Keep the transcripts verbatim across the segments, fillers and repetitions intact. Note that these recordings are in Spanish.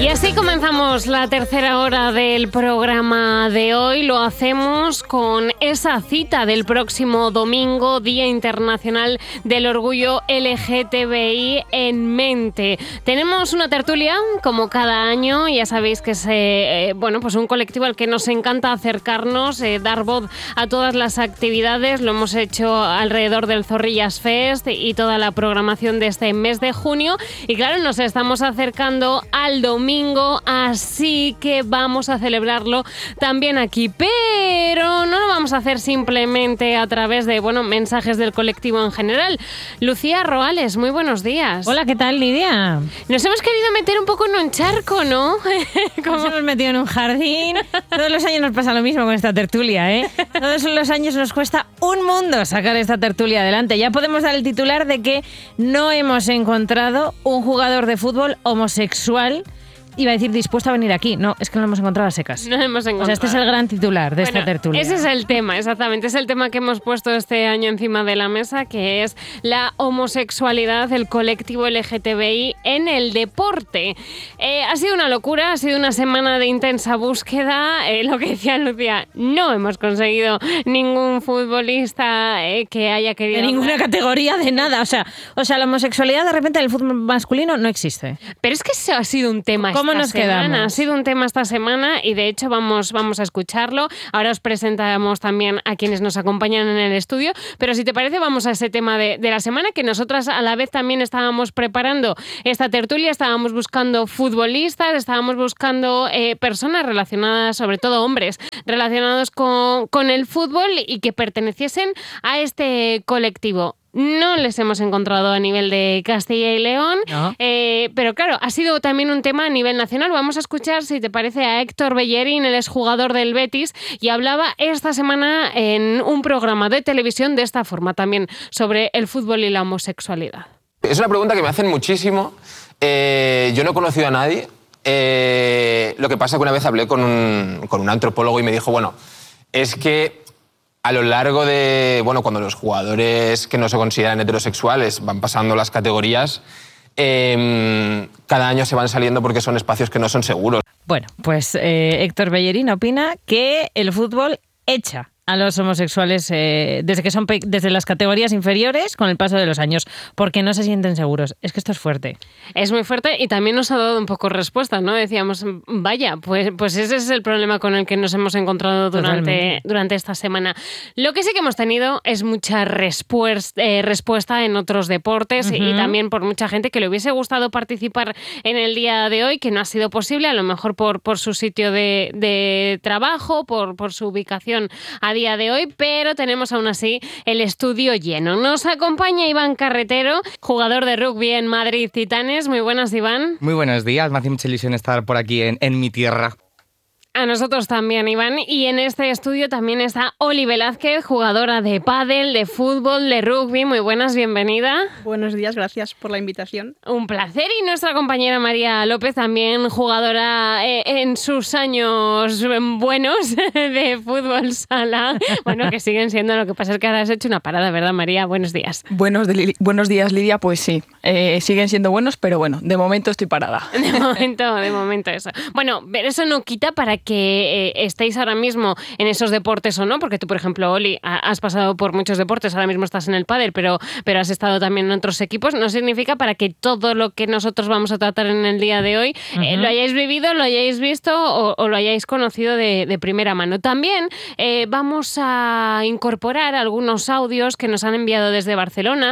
Y así comenzamos la tercera hora del programa de hoy. Lo hacemos con esa cita del próximo domingo, Día Internacional del Orgullo L G T B I, en mente. Tenemos una tertulia, como cada año. Ya sabéis que es eh, bueno, pues un colectivo al que nos encanta acercarnos, eh, dar voz a todas las actividades. Lo hemos hecho alrededor del Zorrillas Fest y toda la programación de este mes de junio. Y claro, nos estamos acercando al domingo. Domingo, así que vamos a celebrarlo también aquí, pero no lo vamos a hacer simplemente a través de, bueno, mensajes del colectivo en general. Lucía Roales, muy buenos días. Hola, ¿qué tal, Lidia? Nos hemos querido meter un poco en un charco, ¿no? Como... Nos hemos metido en un jardín. Todos los años nos pasa lo mismo con esta tertulia, ¿eh? Todos los años nos cuesta un mundo sacar esta tertulia adelante. Ya podemos dar el titular de que no hemos encontrado un jugador de fútbol homosexual. Iba a decir dispuesto a venir aquí. No, es que no lo hemos encontrado a secas. No lo hemos encontrado. O sea, este es el gran titular de bueno, esta tertulia. Ese es el tema, exactamente. Es el tema que hemos puesto este año encima de la mesa, que es la homosexualidad, el colectivo L G T B I en el deporte. Eh, ha sido una locura, ha sido una semana de intensa búsqueda. Eh, lo que decía Lucía, no hemos conseguido ningún futbolista eh, que haya querido... De ninguna categoría, de nada. O sea, o sea, la homosexualidad de repente en el fútbol masculino no existe. Pero es que eso ha sido un tema. ¿Cómo nos semana. quedamos? Ha sido un tema esta semana y de hecho vamos, vamos a escucharlo. Ahora os presentamos también a quienes nos acompañan en el estudio, pero si te parece vamos a ese tema de, de la semana, que nosotras a la vez también estábamos preparando esta tertulia, estábamos buscando futbolistas, estábamos buscando eh, personas relacionadas, sobre todo hombres, relacionados con, con el fútbol y que perteneciesen a este colectivo. No les hemos encontrado a nivel de Castilla y León, no. eh, pero claro, ha sido también un tema a nivel nacional. Vamos a escuchar, si te parece, a Héctor Bellerín, el exjugador del Betis, y hablaba esta semana en un programa de televisión de esta forma también sobre el fútbol y la homosexualidad. Es una pregunta que me hacen muchísimo. Eh, yo no he conocido a nadie. Eh, lo que pasa es que una vez hablé con un, con un antropólogo y me dijo, bueno, es que a lo largo de, bueno, cuando los jugadores que no se consideran heterosexuales van pasando las categorías, eh, cada año se van saliendo porque son espacios que no son seguros. Bueno, pues eh, Héctor Bellerín opina que el fútbol echa a los homosexuales eh, desde que son pe- desde las categorías inferiores con el paso de los años, porque no se sienten seguros. Es que esto es fuerte. Es muy fuerte y también nos ha dado un poco respuesta, ¿no? Decíamos, vaya, pues, pues ese es el problema con el que nos hemos encontrado durante, durante esta semana. Lo que sí que hemos tenido es mucha respuesta, eh, respuesta en otros deportes uh-huh. y también por mucha gente que le hubiese gustado participar en el día de hoy, que no ha sido posible, a lo mejor por, por su sitio de, de trabajo, por, por su ubicación a día de hoy, pero tenemos aún así el estudio lleno. Nos acompaña Iván Carretero, jugador de rugby en Madrid Titanes. Muy buenas, Iván. Muy buenos días, me hace mucha ilusión estar por aquí en, en mi tierra. A nosotros también, Iván. Y en este estudio también está Oli Velázquez, jugadora de pádel, de fútbol, de rugby. Muy buenas, bienvenida. Buenos días, gracias por la invitación. Un placer. Y nuestra compañera María López, también jugadora eh, en sus años buenos de fútbol sala. Bueno, que siguen siendo, lo que pasa es que ahora has hecho una parada, ¿verdad, María? Buenos días. Buenos, de, buenos días, Lidia. Pues sí, eh, siguen siendo buenos, pero bueno, de momento estoy parada. De momento, de momento eso. Bueno, pero eso no quita para que eh, estéis ahora mismo en esos deportes o no, porque tú, por ejemplo, Oli, has pasado por muchos deportes, ahora mismo estás en el pádel, pero, pero has estado también en otros equipos. No significa para que todo lo que nosotros vamos a tratar en el día de hoy uh-huh. eh, lo hayáis vivido, lo hayáis visto o, o lo hayáis conocido de, de primera mano. También eh, vamos a incorporar algunos audios que nos han enviado desde Barcelona.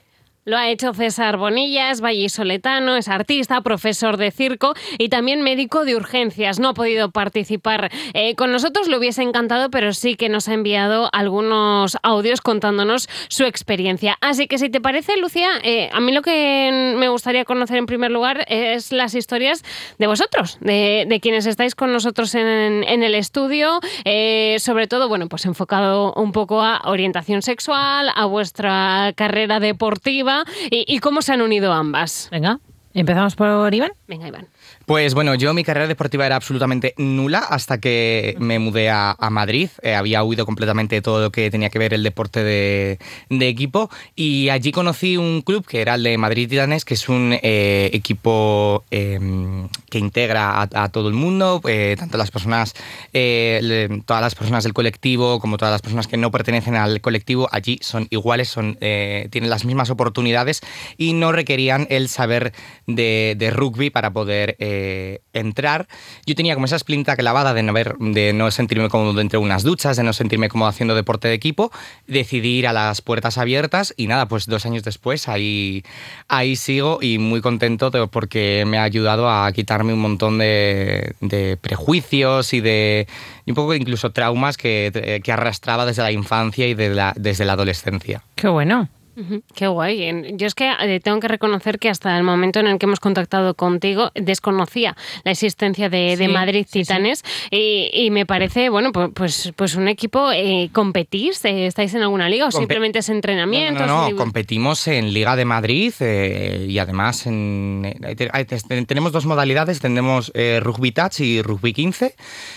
Lo ha hecho César Bonilla, es vallisoletano, es artista, profesor de circo y también médico de urgencias. No ha podido participar eh, con nosotros, le hubiese encantado, pero sí que nos ha enviado algunos audios contándonos su experiencia. Así que si te parece, Lucía, eh, a mí lo que me gustaría conocer en primer lugar es las historias de vosotros, de, de quienes estáis con nosotros en, en el estudio, eh, sobre todo, bueno, pues enfocado un poco a orientación sexual, a vuestra carrera deportiva y, y cómo se han unido ambas. Venga. ¿Empezamos por Iván? Venga, Iván. Pues bueno, yo mi carrera deportiva era absolutamente nula hasta que me mudé a, a Madrid. Eh, había huido completamente de todo lo que tenía que ver el deporte de, de equipo y allí conocí un club que era el de Madrid Titanes, que es un eh, equipo eh, que integra a, a todo el mundo, eh, tanto las personas, eh, le, todas las personas del colectivo como todas las personas que no pertenecen al colectivo. Allí son iguales, son, eh, tienen las mismas oportunidades y no requerían el saber de, de rugby para poder eh, entrar. Yo tenía como esa esplinta clavada de no, ver, de no sentirme cómodo entre unas duchas, de no sentirme cómodo haciendo deporte de equipo. Decidí ir a las puertas abiertas y nada, pues dos años después ahí, ahí sigo y muy contento de, porque me ha ayudado a quitarme un montón de, de prejuicios y de y un poco incluso traumas que, que arrastraba desde la infancia y de la, desde la adolescencia. Qué bueno. Uh-huh. Qué guay. Yo es que eh, tengo que reconocer que hasta el momento en el que hemos contactado contigo desconocía la existencia de, Sí, de Madrid sí, Titanes sí. Y, y me parece, bueno, pues, pues, pues un equipo, eh, ¿competís? ¿Estáis en alguna liga o Compe- simplemente es entrenamiento? No, no, no, ¿O competimos en Liga de Madrid eh, y además en, eh, tenemos dos modalidades, tenemos eh, Rugby Touch y Rugby quince.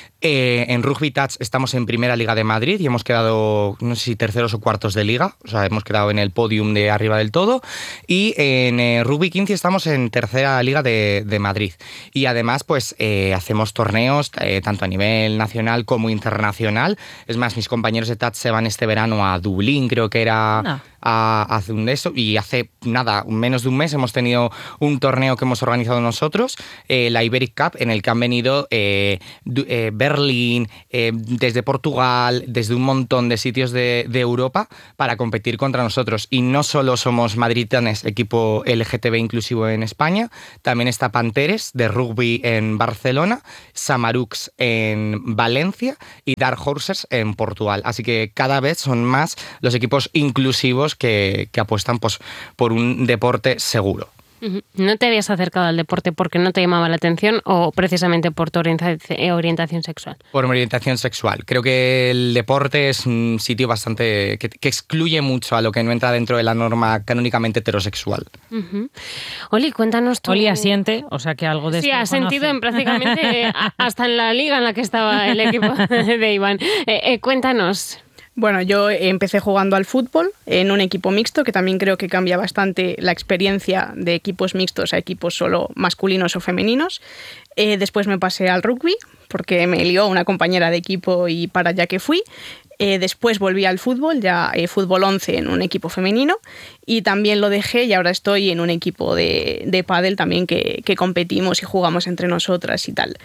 Eh, en Rugby Touch estamos en Primera Liga de Madrid y hemos quedado, no sé si terceros o cuartos de liga, o sea, hemos quedado en el podium de arriba del todo. Y en eh, Rugby quince estamos en Tercera Liga de, de Madrid. Y además, pues, eh, hacemos torneos eh, tanto a nivel nacional como internacional. Es más, mis compañeros de Touch se van este verano a Dublín, creo que era... No. A, a hacer un eso y hace nada, menos de un mes hemos tenido un torneo que hemos organizado nosotros, eh, la Iberic Cup, en el que han venido eh, eh, Berlín, eh, desde Portugal, desde un montón de sitios de, de Europa para competir contra nosotros. Y no solo somos Madrid Titanes, equipo L G T B inclusivo en España, también está Panteres de rugby en Barcelona, Samarux en Valencia y Dark Horses en Portugal. Así que cada vez son más los equipos inclusivos Que, que apuestan pues, por un deporte seguro. ¿No te habías acercado al deporte porque no te llamaba la atención o precisamente por tu orientación, orientación sexual? Por mi orientación sexual. Creo que el deporte es un sitio bastante que, que excluye mucho a lo que no entra dentro de la norma canónicamente heterosexual. Uh-huh. Oli, cuéntanos tú. Oli asiente, o sea que algo de Sí, esto ha sentido conoce. en prácticamente eh, hasta en la liga en la que estaba el equipo de Iván. Eh, eh, cuéntanos. Bueno, yo empecé jugando al fútbol en un equipo mixto, que también creo que cambia bastante la experiencia de equipos mixtos a equipos solo masculinos o femeninos. Eh, después me pasé al rugby, porque me lió una compañera de equipo y para allá que fui. Eh, después volví al fútbol, ya eh, fútbol once en un equipo femenino, y también lo dejé y ahora estoy en un equipo de, de pádel también que, que competimos y jugamos entre nosotras y tal.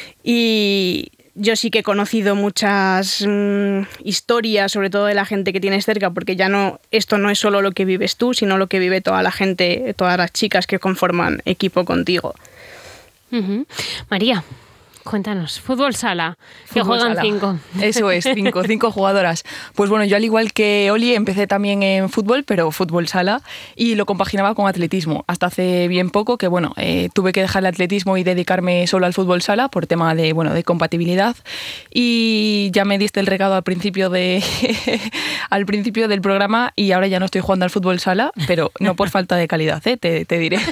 Y... yo sí que he conocido muchas mmm, historias, sobre todo de la gente que tienes cerca, porque ya no, esto no es solo lo que vives tú, sino lo que vive toda la gente, todas las chicas que conforman equipo contigo. Uh-huh. María, cuéntanos, fútbol sala, que Fútbol juegan sala. cinco. Eso es, cinco, cinco jugadoras. Pues bueno, yo al igual que Oli empecé también en fútbol, pero fútbol sala, y lo compaginaba con atletismo. Hasta hace bien poco que bueno, eh, tuve que dejar el atletismo y dedicarme solo al fútbol sala por tema de, bueno, de compatibilidad. Y ya me diste el recado al principio, de al principio del programa y ahora ya no estoy jugando al fútbol sala, pero no por falta de calidad, ¿eh? te, te diré.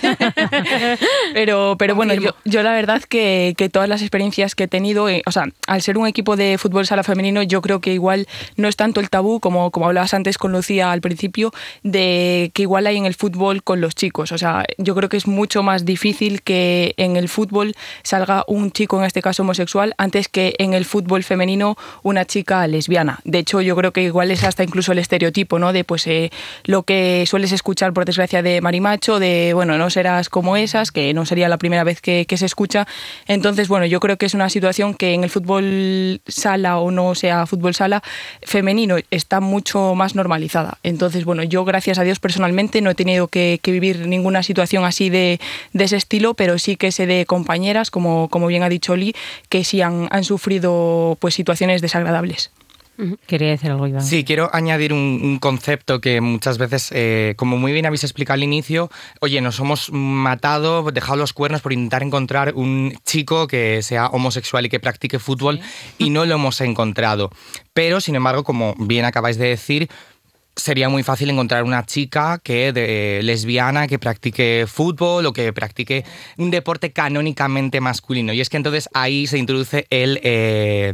pero pero bueno, yo, yo la verdad que, que todas las experiencias que he tenido, eh, o sea, al ser un equipo de fútbol sala femenino, yo creo que igual no es tanto el tabú, como, como hablabas antes con Lucía al principio, de que igual hay en el fútbol con los chicos. O sea, yo creo que es mucho más difícil que en el fútbol salga un chico, en este caso homosexual, antes que en el fútbol femenino una chica lesbiana. De hecho, yo creo que igual es hasta incluso el estereotipo, ¿no? De pues eh, lo que sueles escuchar, por desgracia, de marimacho, de, bueno, no serás como esas, que no sería la primera vez que, que se escucha. Entonces, bueno, yo creo que es una situación que en el fútbol sala o no sea fútbol sala femenino está mucho más normalizada. Entonces, bueno, yo gracias a Dios personalmente no he tenido que, que vivir ninguna situación así de, de ese estilo, pero sí que sé de compañeras, como, como bien ha dicho Oli, que sí han, han sufrido pues situaciones desagradables. Quería decir algo, Iván. Sí, quiero añadir un, un concepto que muchas veces, eh, como muy bien habéis explicado al inicio, oye, nos hemos matado, dejado los cuernos por intentar encontrar un chico que sea homosexual y que practique fútbol, sí. Y no lo hemos encontrado. Pero, sin embargo, como bien acabáis de decir, sería muy fácil encontrar una chica que de lesbiana que practique fútbol o que practique un deporte canónicamente masculino. Y es que entonces ahí se introduce el... Eh,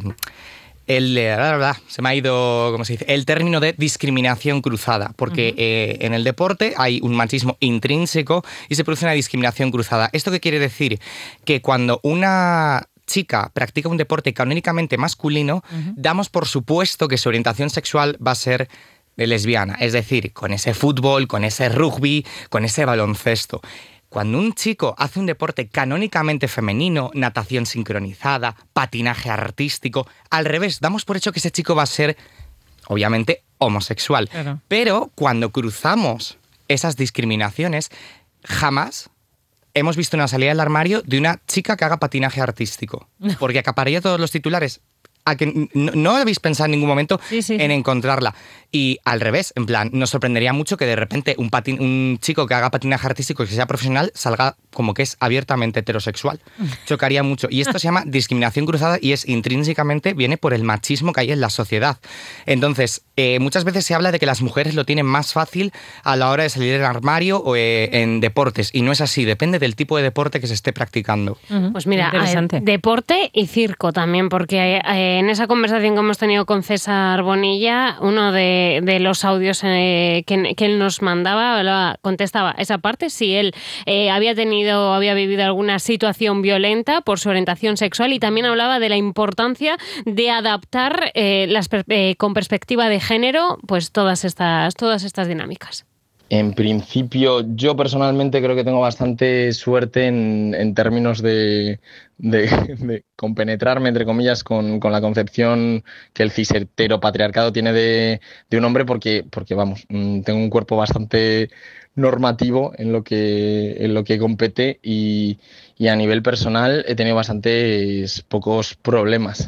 El, bla, bla, bla, se me ha ido, ¿cómo se dice? El término de discriminación cruzada, porque uh-huh. eh, en el deporte hay un machismo intrínseco y se produce una discriminación cruzada. ¿Esto qué quiere decir? Que cuando una chica practica un deporte canónicamente masculino, uh-huh. damos por supuesto que su orientación sexual va a ser de lesbiana, es decir, con ese fútbol, con ese rugby, con ese baloncesto. Cuando un chico hace un deporte canónicamente femenino, natación sincronizada, patinaje artístico, al revés, damos por hecho que ese chico va a ser, obviamente, homosexual. Claro. Pero cuando cruzamos esas discriminaciones, jamás hemos visto una salida del armario de una chica que haga patinaje artístico, porque acapararía todos los titulares. A que no, no habéis pensado en ningún momento sí, sí. en encontrarla. Y al revés, en plan, nos sorprendería mucho que de repente un, patin, un chico que haga patinaje artístico y que sea profesional salga como que es abiertamente heterosexual. Chocaría mucho. Y esto se llama discriminación cruzada y es intrínsecamente, viene por el machismo que hay en la sociedad. Entonces, eh, muchas veces se habla de que las mujeres lo tienen más fácil a la hora de salir del armario o eh, en deportes. Y no es así, depende del tipo de deporte que se esté practicando. Uh-huh. Pues mira, eh, deporte y circo también, porque... Eh, En esa conversación que hemos tenido con César Bonilla, uno de, de los audios eh, que, que él nos mandaba, hablaba, contestaba esa parte, si él eh, había tenido, había vivido alguna situación violenta por su orientación sexual, y también hablaba de la importancia de adaptar eh, las, eh, con perspectiva de género, pues todas estas, todas estas dinámicas. En principio, yo personalmente creo que tengo bastante suerte en, en términos de, de, de compenetrarme, entre comillas, con, con la concepción que el cis heteropatriarcado tiene de, de un hombre, porque, porque, vamos, tengo un cuerpo bastante normativo en lo que, en lo que compete y, y a nivel personal he tenido bastantes pocos problemas.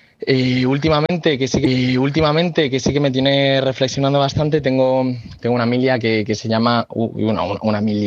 Y últimamente, que sí que, últimamente, que sí que me tiene reflexionando bastante, tengo, tengo una Emilia que, que se llama... Uh, una, una Emilia.